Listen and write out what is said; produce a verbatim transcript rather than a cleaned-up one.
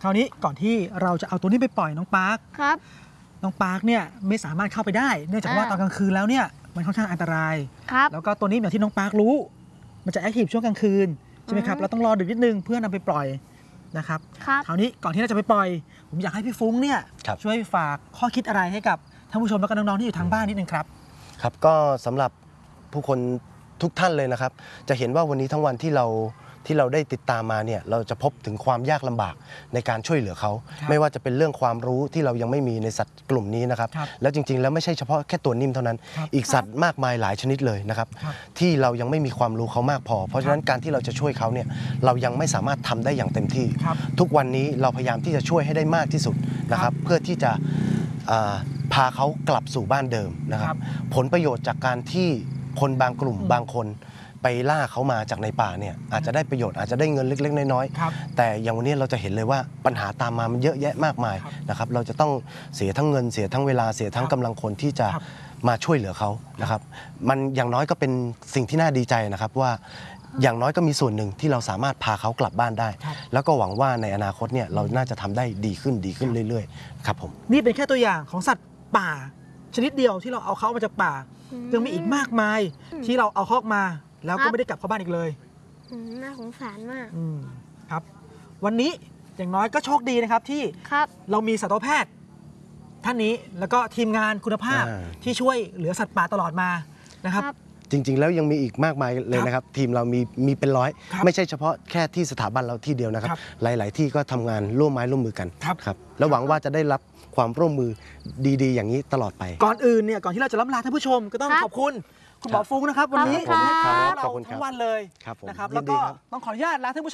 คราวนี้ก่อนที่เราจะเอาตัวนี้ไปปล่อยน้องปาร์คครับน้องปาร์คเนี่ยไม่สามารถเข้าไปได้เนื่องจากว่าตอนกลางคืนแล้วเนี่ยมันค่อนข้างอันตรายครับแล้วก็ตัวนี้อย่างที่น้องปาร์ครู้มันจะแอคทีฟช่วงกลางคืนใช่ไหมครับเราต้องรอดึกนิดนึงเพื่อนำไปปล่อยนะครับคราวนี้ก่อนที่เราจะไปปล่อยผมอยากให้พี่ฟุ้งเนี่ยช่วยฝากข้อคิดอะไรให้กับท่านผู้ชมและก็น้องๆที่อยู่ทางบ้านนิดนึงครับครับก็สำหรับผู้คนทุกท่านเลยนะครับจะเห็นว่าวันนี้ทั้งวันที่เราที่เราได้ติดตามมาเนี่ยเราจะพบถึงความยากลำบากในการช่วยเหลือเขาไม่ว่าจะเป็นเรื่องความรู้ที่เรายังไม่มีในสัตว์กลุ่มนี้นะครับแล้วจริงๆแล้วไม่ใช่เฉพาะแค่ตัวนิ่มเท่านั้นอีกสัตว์มากมายหลายชนิดเลยนะครับที่เรายังไม่มีความรู้เขามากพอเพราะฉะนั้นการที่เราจะช่วยเขาเนี่ยเรายังไม่สามารถทำได้อย่างเต็มที่ทุกวันนี้เราพยายามที่จะช่วยให้ได้มากที่สุดนะครับเพื่อที่จะพาเขากลับสู่บ้านเดิมนะครับผลประโยชน์จากการที่คนบางกลุ่มบางคนไปล่าเขามาจากในป่าเนี่ยอาจจะได้ประโยชน์อาจจะได้เงินเล็กๆน้อยๆแต่อย่างวันนี้เราจะเห็นเลยว่าปัญหาตามมามันเยอะแยะมากมายนะครับเราจะต้องเสียทั้งเงินเสียทั้งเวลาเสียทั้งกำลังคนที่จะมาช่วยเหลือเขานะครับมันอย่างน้อยก็เป็นสิ่งที่น่าดีใจนะครับว่าอย่างน้อยก็มีส่วนหนึ่งที่เราสามารถพาเขากลับบ้านได้แล้วก็หวังว่าในอนาคตเนี่ยเราน่าจะทำได้ดีขึ้นดีขึ้นเรื่อยๆครับผมนี่เป็นแค่ตัวอย่างของสัตว์ป่าชนิดเดียวที่เราเอาเขามาจากป่ายังมีอีกมากมายที่เราเอาเขาออกมาแล้วก็ไม่ได้กลับเข้าบ้านอีกเลยน่าสงสารมากครับวันนี้อย่างน้อยก็โชคดีนะครับที่เรามีสัตวแพทย์ท่านนี้แล้วก็ทีมงานคุณภาพที่ช่วยเหลือสัตว์ป่าตลอดมานะครับจริงๆแล้วยังมีอีกมากมายเลยนะครับทีมเรามีมีเป็นร้อยไม่ใช่เฉพาะแค่ที่สถาบันเราที่เดียวนะครับหลายๆที่ก็ทำงานร่วมไม้ร่วมมือกันครับแล้วหวังว่าจะได้รับความร่วมมือดีๆอย่างนี้ตลอดไปก่อนอื่นเนี่ยก่อนที่เราจะล่ำลาท่านผู้ชมก็ต้องขอบคุณคุณหมอฟุ้งนะครับวันนี้ขอบคุณครับเราทั้งวันเลยนะครับแล้วก็ต้องขออนุญาตลาท่านผู้ชม